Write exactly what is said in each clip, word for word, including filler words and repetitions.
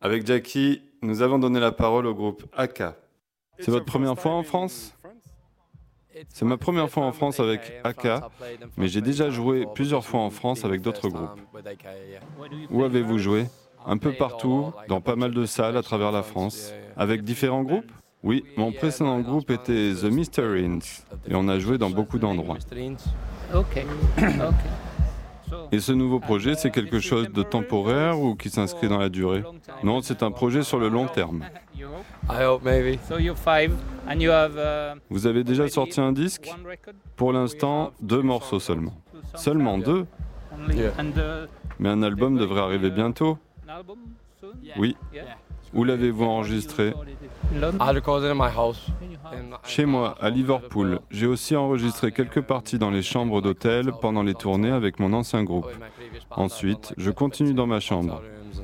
Avec Jackie, nous avons donné la parole au groupe Aka. C'est votre première fois en France ? C'est ma première fois en France avec Aka, mais j'ai déjà joué plusieurs fois en France avec d'autres groupes. Où avez-vous joué ? Un peu partout, dans pas mal de salles à travers la France. Avec différents groupes ? Oui, mon précédent groupe était The Mysterines, et on a joué dans beaucoup d'endroits. Ok, ok. Et ce nouveau projet, c'est quelque chose de temporaire ou qui s'inscrit dans la durée ? Non, c'est un projet sur le long terme. Vous avez déjà sorti un disque ? Pour l'instant, deux morceaux seulement. Seulement deux ? Mais un album devrait arriver bientôt ? Oui. Où l'avez-vous enregistré ? Chez moi, à Liverpool. J'ai aussi enregistré quelques parties dans les chambres d'hôtel pendant les tournées avec mon ancien groupe. Ensuite, je continue dans ma chambre.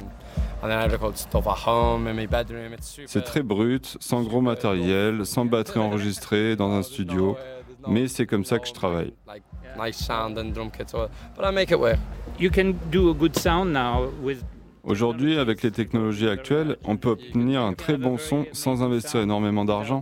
C'est très brut, sans gros matériel, sans batterie enregistrée, dans un studio, mais c'est comme ça que je travaille. You can do a good sound now with Aujourd'hui, avec les technologies actuelles, on peut obtenir un très bon son sans investir énormément d'argent.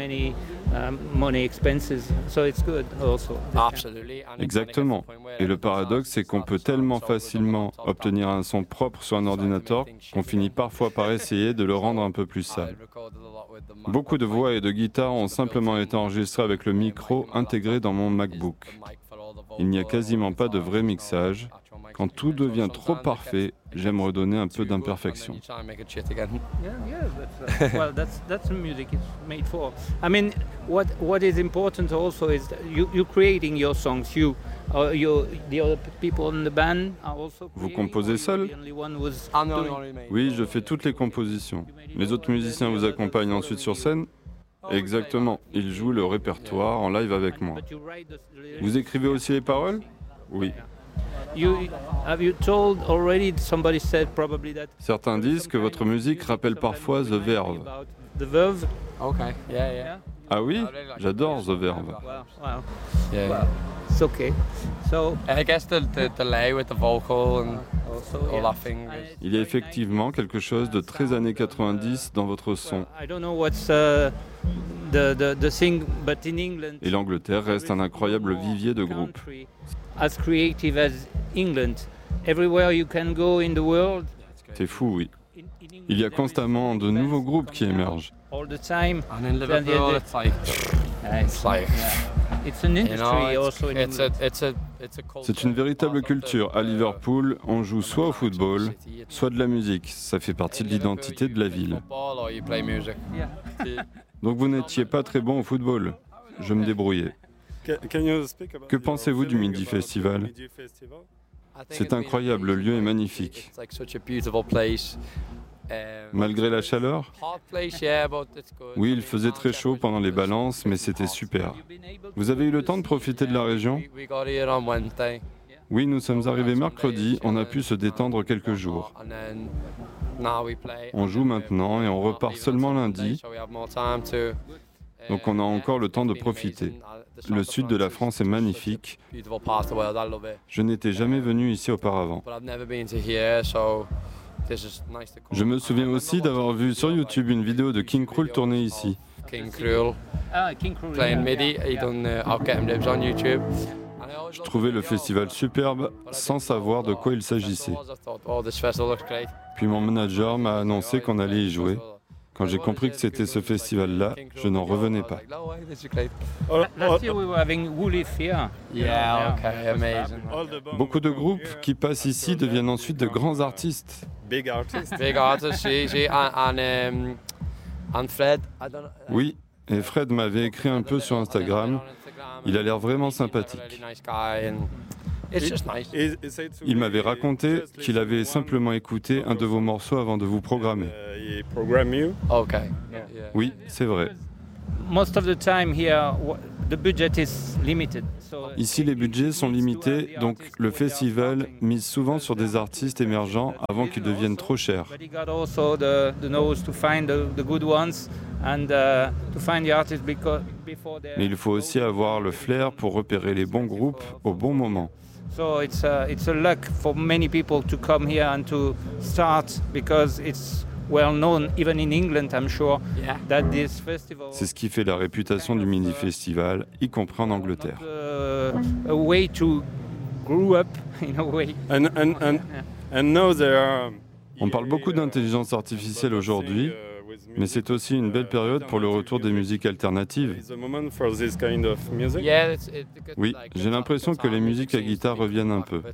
Exactement. Et le paradoxe, c'est qu'on peut tellement facilement obtenir un son propre sur un ordinateur qu'on finit parfois par essayer de le rendre un peu plus sale. Beaucoup de voix et de guitares ont simplement été enregistrées avec le micro intégré dans mon MacBook. Il n'y a quasiment pas de vrai mixage. Quand tout devient trop parfait, j'aime redonner un peu d'imperfection. Yeah, yeah, that's, uh, well, that's that's the music it's made for. I mean, what what is important also is that you you creating your songs. You, uh, you the other people in the band are also. Vous composez seul ? Oui, je fais toutes les compositions. Les autres musiciens vous accompagnent ensuite sur scène ? Exactement. Ils jouent le répertoire en live avec moi. Vous écrivez aussi les paroles ? Oui. You, have you told already, somebody said probably that Certains disent que votre musique rappelle parfois The Verve. The Verve? Okay, yeah, yeah. Ah oui, j'adore The Verve. Wow, wow. Yeah. Well, it's okay. So, I guess the, the delay with the vocal and also, all yeah. that thing. is- Il y a effectivement quelque chose de très années quatre-vingt-dix dans votre son. I don't know what's uh, the, the the thing, but in England. Et l'Angleterre reste un incroyable vivier de groupes. As creative as England, everywhere you can go in the world. C'est fou, oui. Il y a constamment de nouveaux groupes qui émergent. All the time. And in Liverpool, it's like, it's like, Yeah. It's an you industry know, also in it's, it's a, England. it's a, it's a culture. C'est une véritable culture. À Liverpool, on joue soit au football, soit de la musique. Ça fait partie de l'identité de la ville. Football or you play music. Yeah. Donc vous n'étiez pas très bon au football. Je me débrouillais. Que pensez-vous du Midi Festival ? C'est incroyable, le lieu est magnifique. It's like such a beautiful place. Um, Malgré la chaleur ? hot place, yeah, but it's good. Oui, il faisait très chaud pendant les balances, mais c'était super. Vous avez eu le temps de profiter de la région ? We, we got here on Wednesday. Oui, nous sommes arrivés mercredi, on a pu se détendre quelques jours. And then now we play. On joue maintenant et on repart seulement lundi, So we have more time to, donc on a encore le temps de profiter. Le sud de la France est magnifique. beautiful part of the world. I love it. Je n'étais jamais venu ici auparavant. But I've never been to here, so this is nice to come. Je me souviens aussi d'avoir vu sur YouTube une vidéo de King Krul tournée ici. King Cruel Ah, King Cruel. playing yeah. MIDI. He done uh, I'll Get 'Em Lives on YouTube. And I always Je loved trouvais the le video, festival superbe sans savoir de quoi il s'agissait. I thought, oh, this festival looks great. Puis mon manager m'a annoncé qu'on allait y jouer. Quand j'ai compris que c'était ce festival-là, je n'en revenais pas. Last year we were having Woolif here. Yeah, okay, amazing. Beaucoup de groupes qui passent ici deviennent ensuite de grands artistes. Big artist. Big artist, see, see, and, and, um, and Fred. I don't know. Oui, et Fred m'avait écrit un peu sur Instagram. Il a l'air vraiment sympathique. Il m'avait raconté qu'il avait simplement écouté un de vos morceaux avant de vous programmer. Il programme you. Okay. Oui, c'est vrai. Most of the time here, wha- the budget is limited. So Ici, les budgets sont limités, donc le festival mise souvent sur des artistes émergents avant qu'ils deviennent trop chers. but he got also the, the nose to find the, the good ones and uh, to find the artists because before they. Mais il faut aussi avoir le flair pour repérer les bons groupes au bon moment. So it's a, it's a luck for many people to come here and to start because it's well known, even in England, I'm sure, that this festival. C'est ce qui fait la réputation du Mini Festival, y compris en Angleterre. Uh, a way to grow up in a way. And and and, and now there are. On parle beaucoup d'intelligence artificielle aujourd'hui, mais c'est aussi une belle période pour le retour des musiques alternatives. Oui, j'ai l'impression que les musiques à guitare reviennent un peu.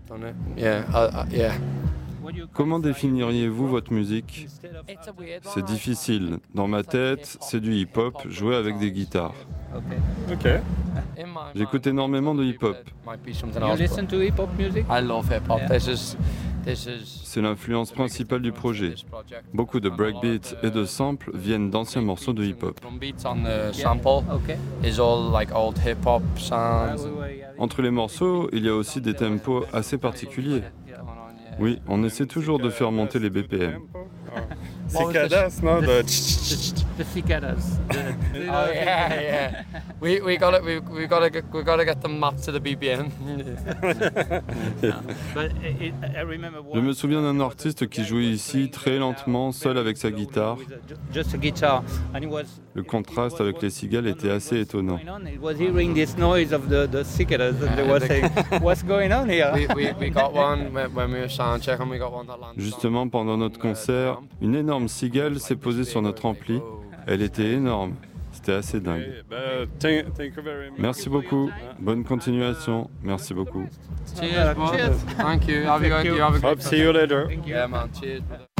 Comment définiriez-vous votre musique? C'est difficile. Dans ma tête, c'est du hip-hop joué avec des guitares. Ok. J'écoute énormément de hip-hop. You listen to hip-hop music? I love hip hop. This is this is C'est l'influence principale du projet. Beaucoup de breakbeats et de samples viennent d'anciens morceaux de hip-hop. drum beats on the sample Okay. is all like old hip hop sounds. Entre les morceaux, il y a aussi des tempos assez particuliers. Oui, on essaie toujours de faire monter les B P M. Cicadas, no? The The cicadas. The, Oh yeah, yeah. We we got it. We we got to we got to get them mapped to the B P M. but it, I remember Je me souviens d'un artiste qui jouait ici très lentement, seul avec sa guitare. Just a guitar, and it was. Le contraste avec les cigales était assez étonnant. It was hearing this noise of the the cicadas, and they were saying, "What's going on here?" we, we we got one when when we were sound checking. We got one that landed. Justement, pendant notre concert, une énorme cigale s'est posée sur notre ampli. Elle était énorme. C'était assez dingue. thank, thank you very much. Merci beaucoup. Bonne continuation. Merci beaucoup. Cheers, bro. Cheers. Thank you. Have you, Thank you. you have a Hope good see you later. Thank you. Yeah, man. Cheers. brother.